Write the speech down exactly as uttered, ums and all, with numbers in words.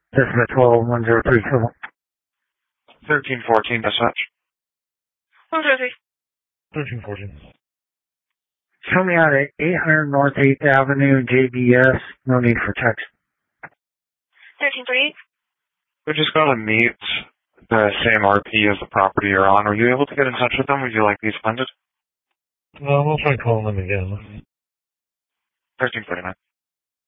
Dispatch twelve one zero three seven. thirteen fourteen, dispatch. one zero three. thirteen fourteen. Show me out at eight hundred North eighth Avenue, J B S. No need for text. thirteen forty-eight. We're just going to meet the same R P as the property you're on. Were you able to get in touch with them? Would you like these funded? Uh, we'll try calling them again. thirteen forty-nine.